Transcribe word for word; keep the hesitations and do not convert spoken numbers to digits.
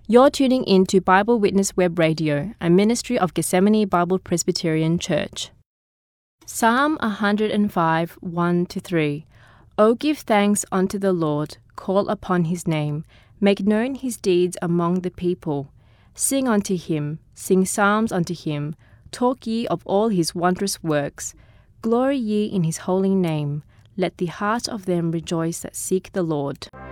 You're tuning in to Bible Witness Web Radio, a ministry of Gethsemane Bible Presbyterian Church. Psalm one hundred five, one to three. O give thanks unto the Lord, call upon his name, make known his deeds among the people. Sing unto him, sing psalms unto him, talk ye of all his wondrous works. Glory ye in his holy name. Let the heart of them rejoice that seek the Lord.